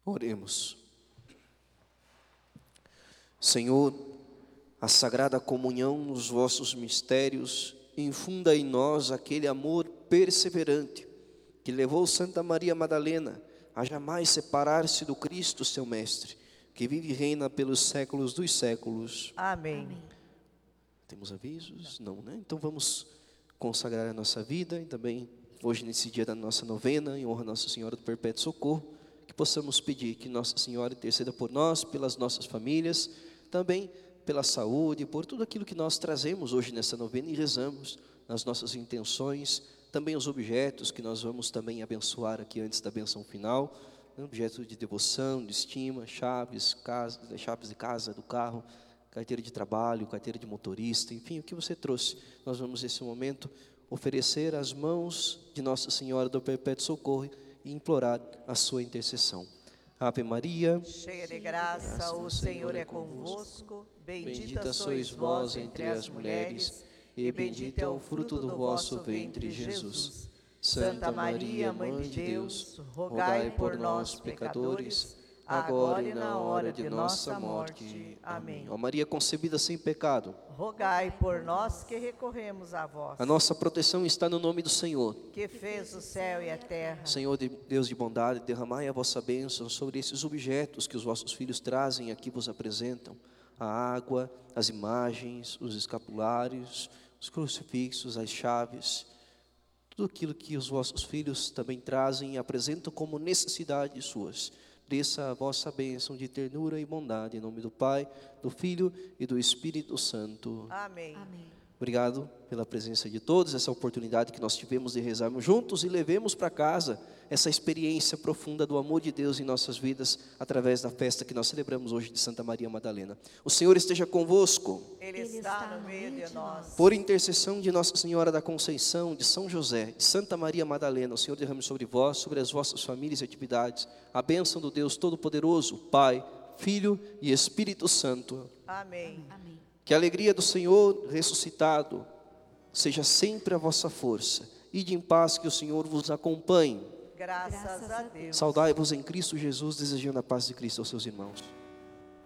Oremos. Senhor, a sagrada comunhão nos vossos mistérios infunda em nós aquele amor perseverante que levou Santa Maria Madalena a jamais separar-se do Cristo, seu Mestre, que vive e reina pelos séculos dos séculos. Amém. Amém. Temos avisos? Não, né? Então vamos consagrar a nossa vida e também hoje nesse dia da nossa novena, em honra a Nossa Senhora do Perpétuo Socorro, que possamos pedir que Nossa Senhora interceda por nós, pelas nossas famílias, também pela saúde, por tudo aquilo que nós trazemos hoje nessa novena e rezamos, nas nossas intenções, também os objetos que nós vamos também abençoar aqui antes da benção final, objetos de devoção, de estima, chaves de casa, do carro, carteira de trabalho, carteira de motorista, enfim, o que você trouxe. Nós vamos nesse momento oferecer às mãos de Nossa Senhora do Perpétuo Socorro e implorar a sua intercessão. Ave Maria, Cheia de graça, o Senhor é convosco. Bendita sois vós entre as mulheres, e bendito é o fruto do vosso ventre, Jesus. Santa Maria, Mãe de Deus, rogai por nós, pecadores, agora e na hora de nossa morte. Amém. Ó Maria concebida sem pecado, Rogai por nós que recorremos a vós, a nossa proteção está no nome do Senhor. que fez o céu e a terra. Senhor Deus de bondade, derramai a vossa bênção sobre esses objetos que os vossos filhos trazem aqui, vos apresentam. A água, as imagens, os escapulários, os crucifixos, as chaves, tudo aquilo que os vossos filhos também trazem e apresentam como necessidades suas. Desça a vossa bênção de ternura e bondade, em nome do Pai, do Filho e do Espírito Santo. Amém. Amém. Obrigado pela presença de todos, essa oportunidade que nós tivemos de rezarmos juntos e levemos para casa essa experiência profunda do amor de Deus em nossas vidas, através da festa que nós celebramos hoje de Santa Maria Madalena. O Senhor esteja convosco. Ele está no meio de nós. Por intercessão de Nossa Senhora da Conceição, de São José, de Santa Maria Madalena, o Senhor derrame sobre vós, sobre as vossas famílias e atividades, a bênção do Deus Todo-Poderoso, Pai, Filho e Espírito Santo. Amém. Amém. Que a alegria do Senhor ressuscitado seja sempre a vossa força. Ide em paz, que o Senhor vos acompanhe. Graças a Deus. Saudai-vos em Cristo Jesus, desejando a paz de Cristo aos seus irmãos.